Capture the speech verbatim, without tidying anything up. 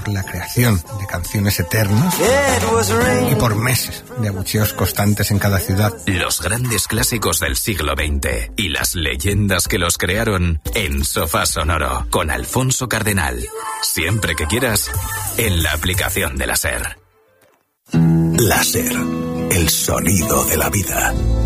por la creación de canciones eternas y por meses de abucheos constantes en cada ciudad. Los grandes clásicos del siglo veinte y las leyendas que los crearon en Sofá Sonoro con Alfonso Cardenal. Siempre que quieras, en la aplicación de la SER. La SER, el sonido de la vida.